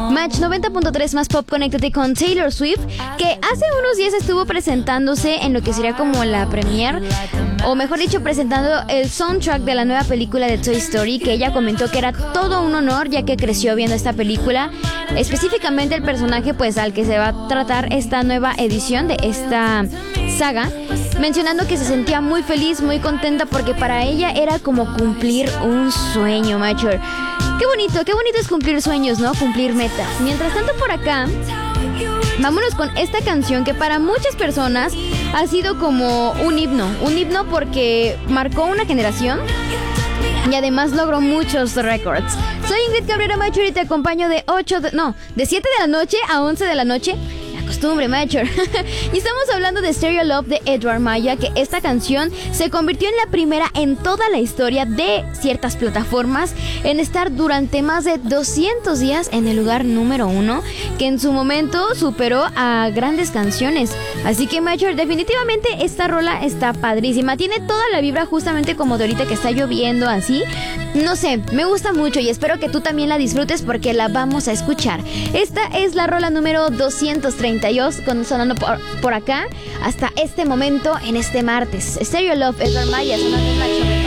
Match 90.3 más pop, conéctate con Taylor Swift, que hace unos días estuvo presentándose en lo que sería como la premiere, o mejor dicho, presentando el soundtrack de la nueva película de Toy Story, que ella comentó que era todo un honor ya que creció viendo esta película, específicamente el personaje pues al que se va a tratar esta nueva edición de esta saga, mencionando que se sentía muy feliz, muy contenta porque para ella era como cumplir un sueño, macho. Qué bonito es cumplir sueños, ¿no? Cumplir metas. Mientras tanto por acá, vámonos con esta canción que para muchas personas ha sido como un himno porque marcó una generación y además logró muchos récords. Soy Ingrid Cabrera, macho, y te acompaño de 7 de la noche a 11 de la noche. Costumbre, macho. Y estamos hablando de Stereo Love de Edward Maya, que esta canción se convirtió en la primera en toda la historia de ciertas plataformas en estar durante más de 200 días en el lugar número 1, que en su momento superó a grandes canciones. Así que, macho, definitivamente esta rola está padrísima. Tiene toda la vibra justamente como de ahorita que está lloviendo así. No sé, me gusta mucho y espero que tú también la disfrutes porque la vamos a escuchar. Esta es la rola número 232 sonando por acá hasta este momento en este martes. Stereo Love, Edward Maya, sonando en Match.